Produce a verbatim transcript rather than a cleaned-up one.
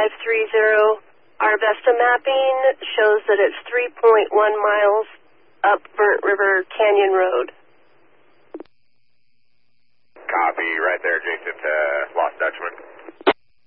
five three zero. Our Vesta mapping shows that it's three point one miles up Burnt River Canyon Road. Copy, right there, Jason ten.